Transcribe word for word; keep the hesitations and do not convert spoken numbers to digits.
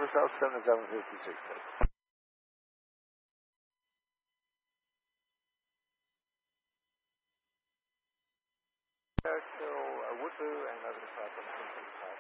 South seventy-seven fifty-six. Till uh, Woodview and over the top on